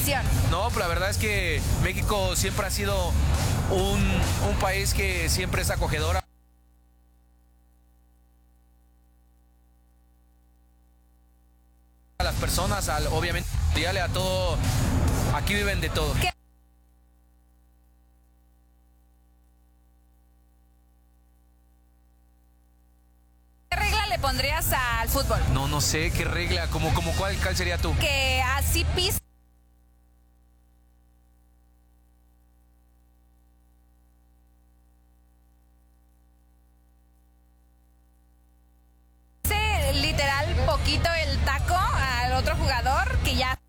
afición? No, pero la verdad es que México siempre ha sido un país que siempre es acogedora a las personas, obviamente, a todo. Aquí viven de todo. ¿Qué regla le pondrías al fútbol? No sé qué regla, como cuál sería tú. Que así pise literal poquito el taco al otro jugador, que ya